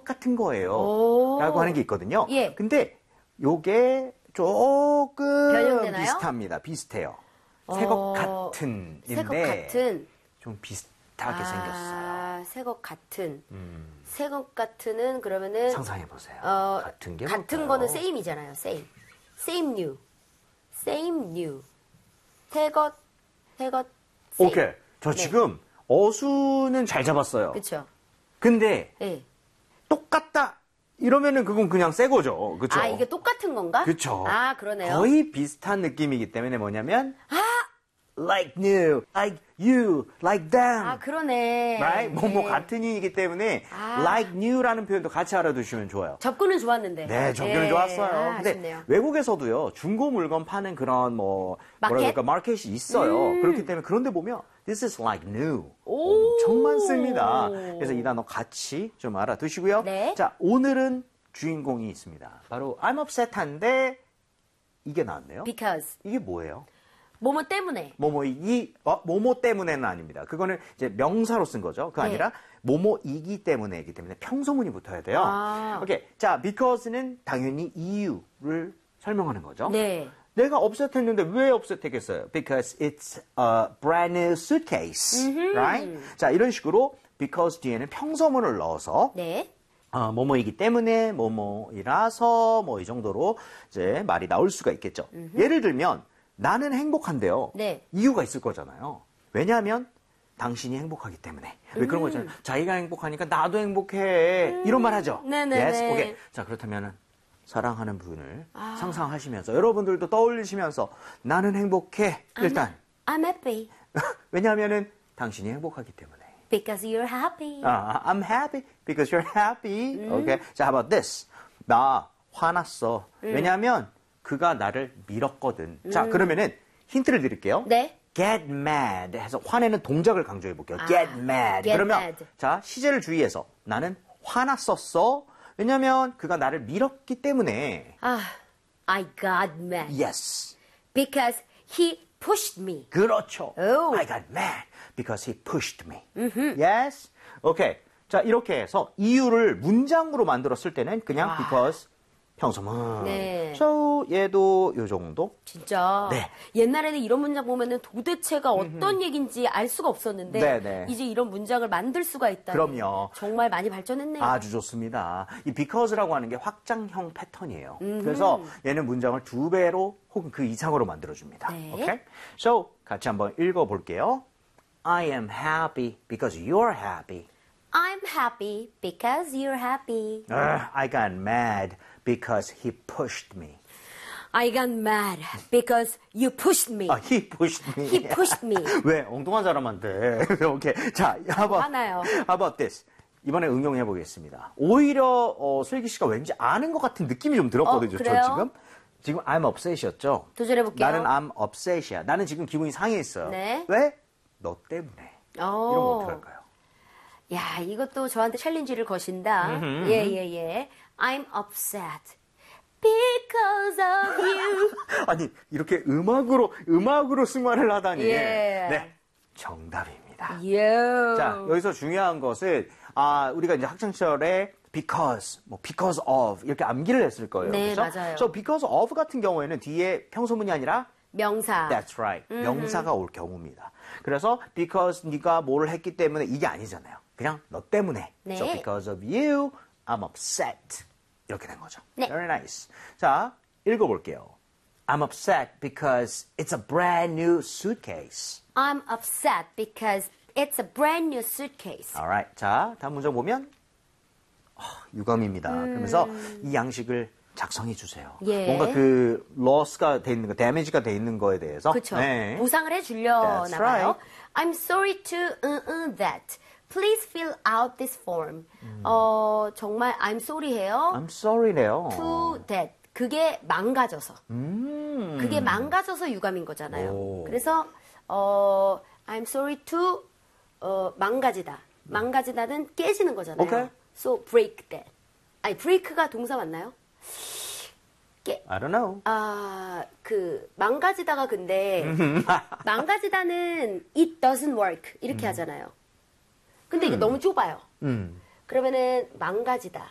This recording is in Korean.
것 같은 거예요. 오. 라고 하는 게 있거든요. 예. 근데 요게 조금 변형되나요? 비슷합니다. 비슷해요. 새 것 같은인데 새 것 같은. 좀 비슷하게 생겼어요. 새 것 같은. 새 것 같은은 그러면은 상상해 보세요. 같은 게 같은 뭘까요? 거는 same이잖아요. same. same new. same new. 새 것 same. 오케이. 저 지금 어수는 잘 잡았어요. 그렇죠. 근데 예. 똑같다 이러면은 그건 그냥 새 거죠. 그렇죠? 아, 이게 똑같은 건가? 그렇죠. 아, 그러네요. 거의 비슷한 느낌이기 때문에 뭐냐면 like new, like you, like them. 아, 그러네. right? 뭐 같은이기 때문에 like new라는 표현도 같이 알아두시면 좋아요. 접근은 좋았는데. 네, 접근은 예. 좋았어요. 근데 아쉽네요. 외국에서도요, 중고 물건 파는 그런 뭐라 마켓? 그럴까 마켓이 있어요. 그렇기 때문에 그런데 보면 this is like new 오. 엄청 많습니다. 그래서 이 단어 같이 좀 알아두시고요. 네. 자, 오늘은 주인공이 있습니다. 바로 I'm upset한데 이게 나왔네요. Because. 이게 뭐예요? 뭐뭐 때문에. 뭐뭐 때문에는 아닙니다. 그거는 이제 명사로 쓴 거죠. 그거 아니라 뭐뭐이기 때문에이기 때문에 평소문이 붙어야 돼요. 오케이. 자, because는 당연히 이유를 설명하는 거죠. 네. 내가 upset했는데 왜 upset했겠어요? Because it's a brand new suitcase. Right? 자, 이런 식으로 because 뒤에는 평서문을 넣어서 네. 뭐뭐이기 때문에 뭐뭐이라서 뭐 이 정도로 이제 말이 나올 수가 있겠죠. 예를 들면 나는 행복한데요. 네. 이유가 있을 거잖아요. 왜냐하면 당신이 행복하기 때문에. 왜 그런 거 있잖아요. 자기가 행복하니까 나도 행복해. 이런 말 하죠. 네네네. Yes? 오케이. 자, 그렇다면 사랑하는 분을 상상하시면서 여러분들도 떠올리시면서 나는 행복해. 일단. I'm happy. 왜냐하면은 당신이 행복하기 때문에. Because you're happy. I'm happy because you're happy. Okay. 자, how about this? 나 화났어. 왜냐하면 그가 나를 밀었거든. 자, 그러면은 힌트를 드릴게요. 네. Get mad 해서 화내는 동작을 강조해 볼게요. Get mad. get 그러면 mad. 자, 시제를 주의해서 나는 화났었어. 왜냐하면 그가 나를 밀었기 때문에. I got mad. Yes. Because he pushed me. 그렇죠. Oh. I got mad because he pushed me. Yes. 오케이. 자, 이렇게 해서 이유를 문장으로 만들었을 때는 그냥 because 평소문. 네. So 얘도 요 정도. 진짜. 네. 옛날에는 이런 문장 보면은 도대체가 어떤 얘기인지 알 수가 없었는데 네네. 이제 이런 문장을 만들 수가 있다. 그럼요. 정말 많이 발전했네요. 아주 좋습니다. 이 because라고 하는 게 확장형 패턴이에요. 그래서 얘는 문장을 2배로 혹은 그 이상으로 만들어줍니다. 네. 오케이? So 같이 한번 읽어볼게요. I am happy because you're happy. I'm happy because you're happy. I got mad because he pushed me. I got mad because you pushed me. He pushed me. He pushed me. 왜? 엉뚱한 사람한테. 오케이. 자, 화나요. how about this? 이번에 응용해 보겠습니다. 오히려 슬기 씨가 왠지 아는 것 같은 느낌이 좀 들었거든요. 그래요? 저 지금 I'm upset이었죠? 도전해 볼게요. 나는 I'm upset이야. 나는 지금 기분이 상해 있어요. 네. 왜? 너 때문에. 이러면 어떡할까요? 야, 이것도 저한테 챌린지를 거신다. 예. I'm upset because of you. 아니, 이렇게 음악으로 승화를 하다니. 예. 네. 정답입니다. 요. 자, 여기서 중요한 것은, 우리가 이제 학창시절에 because of 이렇게 암기를 했을 거예요. 네, 그렇죠? 맞아요. So because of 같은 경우에는 뒤에 평소문이 아니라 명사. That's right. 명사가 올 경우입니다. 그래서 because 네가 뭘 했기 때문에 이게 아니잖아요. 그냥 너 때문에. 네. So because of you, I'm upset. 이렇게 된 거죠. 네. Very nice. 자, 읽어볼게요. I'm upset because it's a brand new suitcase. I'm upset because it's a brand new suitcase. Alright. 자, 다음 문장 보면 유감입니다. 그러면서 이 양식을 작성해 주세요. 예. 뭔가 그 loss가 돼 있는 거, damage가 돼 있는 거에 대해서 그렇죠. 네. 보상을 해주려나 That's 봐요. right. I'm sorry to that. Please fill out this form. 정말 I'm sorry 해요. I'm sorry네요. to that. 그게 망가져서. 그게 망가져서 유감인 거잖아요. 오. 그래서 I'm sorry to 망가지다. 망가지다는 깨지는 거잖아요. Okay. So break that. 아니 break가 동사 맞나요? I don't know. 망가지다가 근데 망가지다는 it doesn't work 이렇게 하잖아요. 근데 이게 너무 좁아요. 그러면은 망가지다.